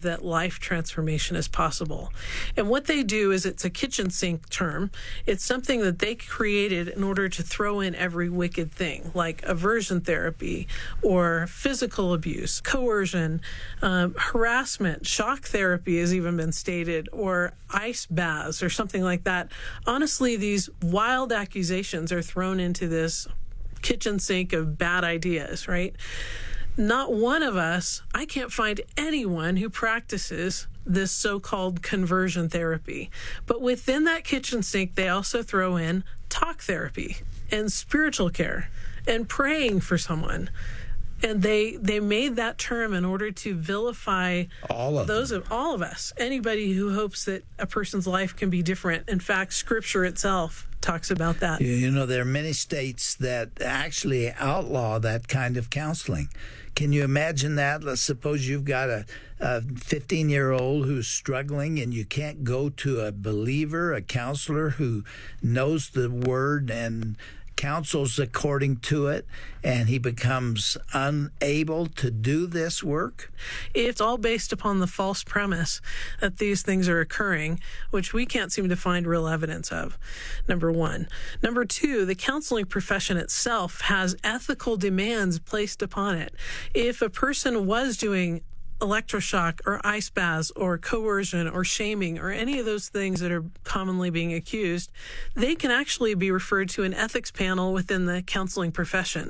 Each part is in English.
that life transformation is possible. And what they do is it's a kitchen sink term. It's something that they created in order to throw in every wicked thing, like aversion therapy or physical abuse, coercion, harassment, shock therapy has even been stated, or ice baths or something like that. Honestly, these wild accusations are thrown into this kitchen sink of bad ideas, right? Not one of us, I can't find anyone who practices this so-called conversion therapy. But within that kitchen sink, they also throw in talk therapy and spiritual care and praying for someone. And they made that term in order to vilify all of us, anybody who hopes that a person's life can be different. In fact, Scripture itself talks about that. You know, there are many states that actually outlaw that kind of counseling. Can you imagine that? Let's suppose you've got a 15-year-old who's struggling and you can't go to a believer, a counselor who knows the word and counsels according to it, and he becomes unable to do this work? It's all based upon the false premise that these things are occurring, which we can't seem to find real evidence of, number one. Number two, the counseling profession itself has ethical demands placed upon it. If a person was doing electroshock or ice baths or coercion or shaming or any of those things that are commonly being accused, they can actually be referred to an ethics panel within the counseling profession.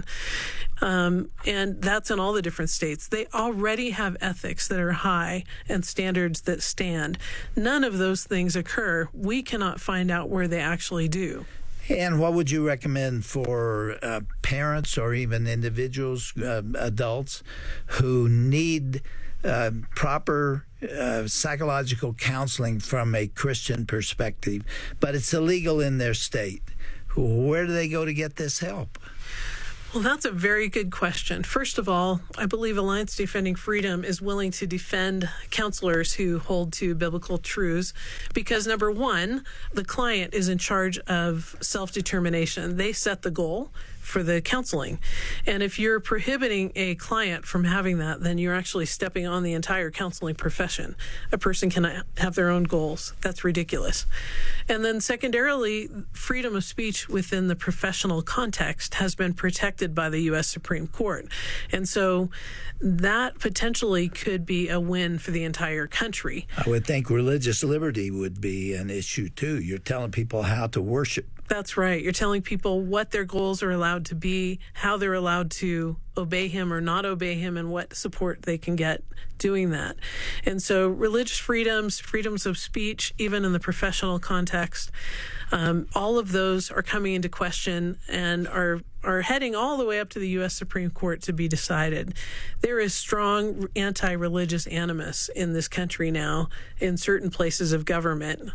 And that's in all the different states. They already have ethics that are high and standards that stand. None of those things occur. We cannot find out where they actually do. And what would you recommend for parents or even individuals, adults, who need proper psychological counseling from a Christian perspective, but it's illegal in their state? Where do they go to get this help? Well, that's a very good question. First of all, I believe Alliance Defending Freedom is willing to defend counselors who hold to biblical truths because, number one, the client is in charge of self-determination. They set the goal for the counseling. And if you're prohibiting a client from having that, then you're actually stepping on the entire counseling profession. A person can have their own goals. That's ridiculous. And then secondarily, freedom of speech within the professional context has been protected by the U.S. Supreme Court. And so that potentially could be a win for the entire country. I would think religious liberty would be an issue too. You're telling people how to worship. That's right. You're telling people what their goals are allowed to be, how they're allowed to obey him or not obey him, and what support they can get doing that. And so religious freedoms, freedoms of speech, even in the professional context, all of those are coming into question and are heading all the way up to the U.S. Supreme Court to be decided. There is strong anti-religious animus in this country now in certain places of government.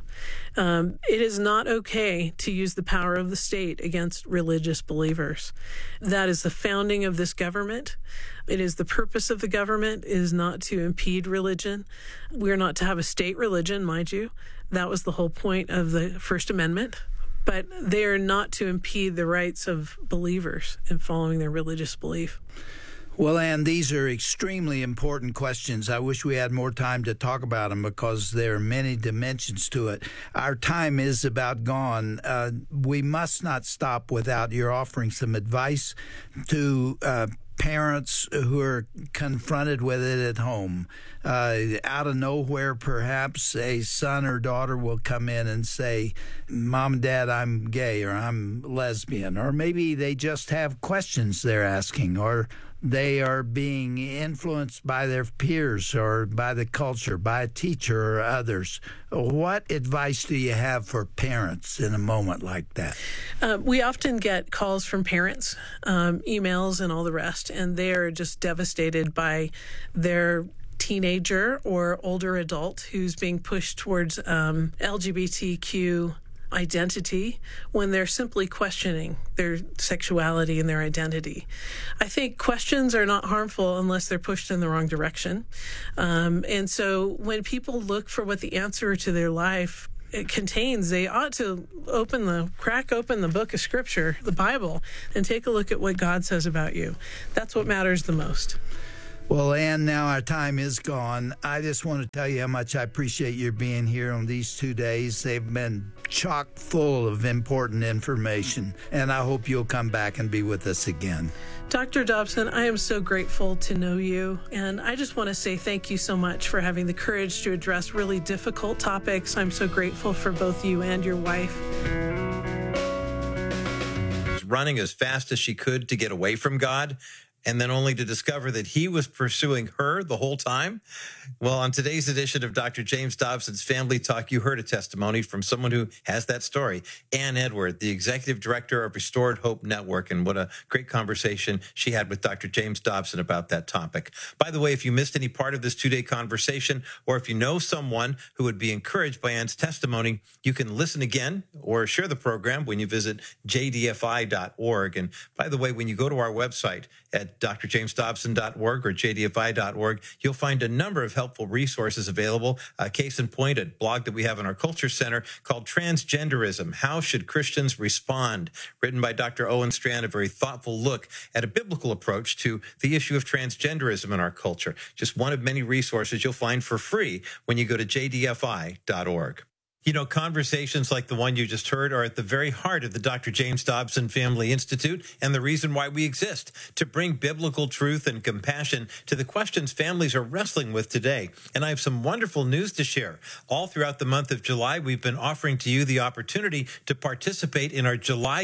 It is not okay to use the power of the state against religious believers. That is the founding of this government. It is the purpose of the government is not to impede religion. We are not to have a state religion, mind you. That was the whole point of the First Amendment. But they are not to impede the rights of believers in following their religious belief. Well, Ann, these are extremely important questions. I wish we had more time to talk about them because there are many dimensions to it. Our time is about gone. We must not stop without your offering some advice to parents who are confronted with it at home. Out of nowhere, perhaps a son or daughter will come in and say, Mom and Dad, I'm gay or I'm lesbian. Or maybe they just have questions they're asking, or they are being influenced by their peers or by the culture, by a teacher or others. What advice do you have for parents in a moment like that? We often get calls from parents, emails and all the rest, and they are just devastated by their teenager or older adult who's being pushed towards LGBTQ identity when they're simply questioning their sexuality and their identity. I think questions are not harmful unless they're pushed in the wrong direction. And so when people look for what the answer to their life it contains, they ought to crack open the book of Scripture, the Bible, and take a look at what God says about you. That's what matters the most. Well, Ann, now our time is gone. I just want to tell you how much I appreciate your being here on these 2 days. They've been chock full of important information, and I hope you'll come back and be with us again. Dr. Dobson, I am so grateful to know you, and I just want to say thank you so much for having the courage to address really difficult topics. I'm so grateful for both you and your wife. Running as fast as she could to get away from God, and then only to discover that he was pursuing her the whole time? Well, on today's edition of Dr. James Dobson's Family Talk, you heard a testimony from someone who has that story, Ann Edward, the executive director of Restored Hope Network, and what a great conversation she had with Dr. James Dobson about that topic. By the way, if you missed any part of this 2-day conversation, or if you know someone who would be encouraged by Ann's testimony, you can listen again or share the program when you visit jdfi.org. And by the way, when you go to our website at drjamesdobson.org or jdfi.org, you'll find a number of helpful resources available. Case in point, a blog that we have in our Culture Center called Transgenderism: How Should Christians Respond? Written by Dr. Owen Strand, a very thoughtful look at a biblical approach to the issue of transgenderism in our culture. Just one of many resources you'll find for free when you go to jdfi.org. You know, conversations like the one you just heard are at the very heart of the Dr. James Dobson Family Institute and the reason why we exist, to bring biblical truth and compassion to the questions families are wrestling with today. And I have some wonderful news to share. All throughout the month of July, we've been offering to you the opportunity to participate in our July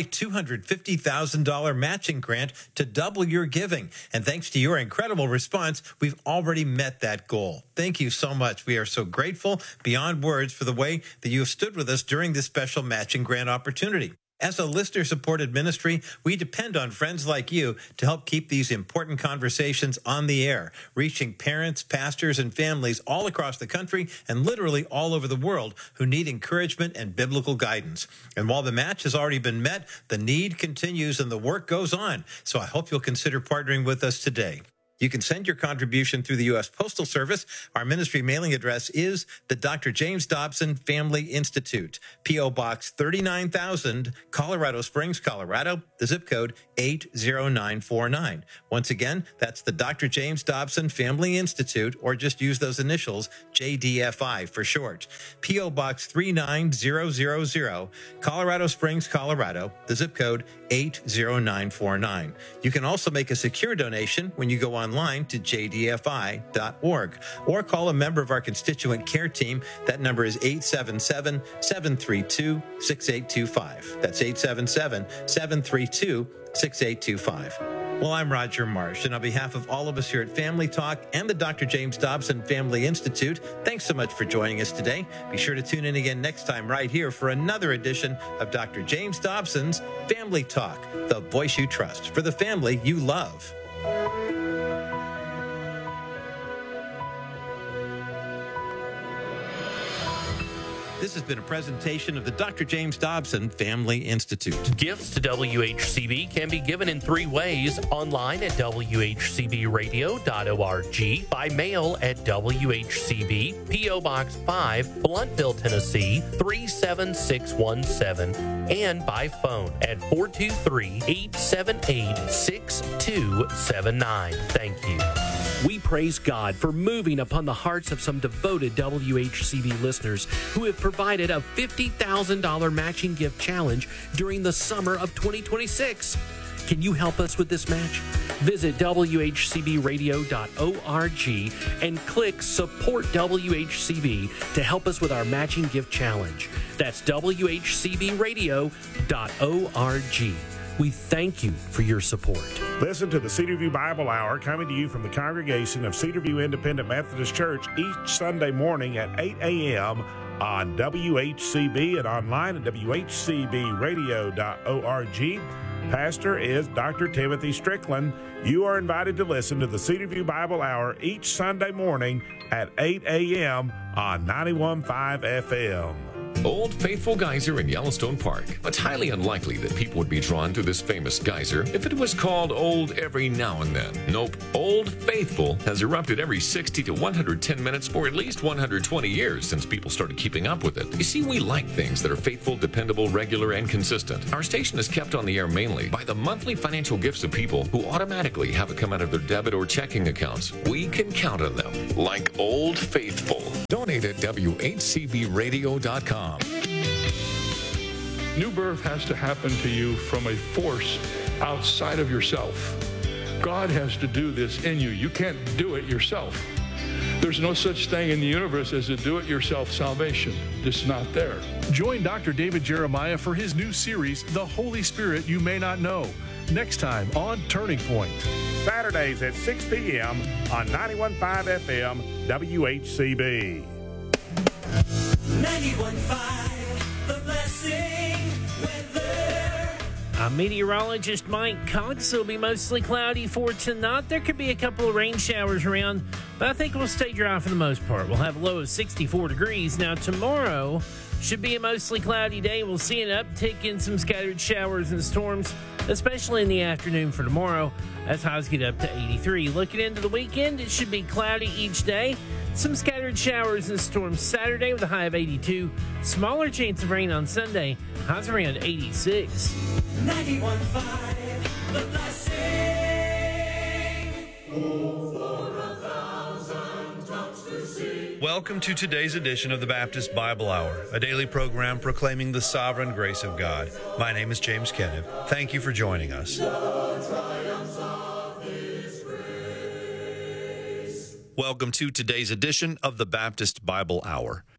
$250,000 matching grant to double your giving. And thanks to your incredible response, we've already met that goal. Thank you so much. We are so grateful beyond words for the way that you have stood with us during this special matching grant opportunity. As a listener-supported ministry, we depend on friends like you to help keep these important conversations on the air, reaching parents, pastors, and families all across the country and literally all over the world who need encouragement and biblical guidance. And while the match has already been met, the need continues and the work goes on. So I hope you'll consider partnering with us today. You can send your contribution through the U.S. Postal Service. Our ministry mailing address is the Dr. James Dobson Family Institute, P.O. Box 39,000, Colorado Springs, Colorado, the zip code 80949. Once again, that's the Dr. James Dobson Family Institute, or just use those initials, JDFI for short. P.O. Box 39000, Colorado Springs, Colorado, the zip code 80949. You can also make a secure donation when you go online to jdfi.org or call a member of our constituent care team. That number is 877-732-6825. That's 877-732-6825. Well, I'm Roger Marsh, and on behalf of all of us here at Family Talk and the Dr. James Dobson Family Institute, thanks so much for joining us today. Be sure to tune in again next time right here for another edition of Dr. James Dobson's Family Talk, the voice you trust for the family you love. This has been a presentation of the Dr. James Dobson Family Institute. Gifts to WHCB can be given in 3 ways: online at WHCBradio.org, by mail at WHCB, P.O. Box 5, Blountville, Tennessee 37617, and by phone at 423-878-6279. Thank you. We praise God for moving upon the hearts of some devoted WHCB listeners who have provided a $50,000 matching gift challenge during the summer of 2026. Can you help us with this match? Visit WHCBradio.org and click Support WHCB to help us with our matching gift challenge. That's WHCBradio.org. We thank you for your support. Listen to the Cedarview Bible Hour coming to you from the congregation of Cedarview Independent Methodist Church each Sunday morning at 8 a.m. on WHCB and online at WHCBradio.org. Pastor is Dr. Timothy Strickland. You are invited to listen to the Cedarview Bible Hour each Sunday morning at 8 a.m. on 91.5 FM. Old Faithful Geyser in Yellowstone Park. It's highly unlikely that people would be drawn to this famous geyser if it was called old every now and then. Nope, Old Faithful has erupted every 60 to 110 minutes for at least 120 years since people started keeping up with it. You see, we like things that are faithful, dependable, regular, and consistent. Our station is kept on the air mainly by the monthly financial gifts of people who automatically have it come out of their debit or checking accounts. We can count on them, like Old Faithful. Donate at WHCBradio.com. New birth has to happen to you from a force outside of yourself. God has to do this in you. You can't do it yourself. There's no such thing in the universe as a do-it-yourself salvation. It's not there. Join Dr. David Jeremiah for his new series, The Holy Spirit You May Not Know, next time on Turning Point. Saturdays at 6 p.m. on 91.5 FM WHCB. 91.5 The Blessing weather. I'm meteorologist Mike Cox. It'll be mostly cloudy for tonight. There could be a couple of rain showers around, but I think we'll stay dry for the most part. We'll have a low of 64 degrees. Now, tomorrow should be a mostly cloudy day. We'll see an uptick in some scattered showers and storms, especially in the afternoon for tomorrow, as highs get up to 83. Looking into the weekend, it should be cloudy each day. Some scattered showers and storms Saturday with a high of 82. Smaller chance of rain on Sunday, highs around 86. 91.5 The Blessing. Oh, for 1,000 tongues to sing. Welcome to today's edition of the Baptist Bible Hour, a daily program proclaiming the sovereign grace of God. My name is James Kenneth. Thank you for joining us. Welcome to today's edition of the Baptist Bible Hour.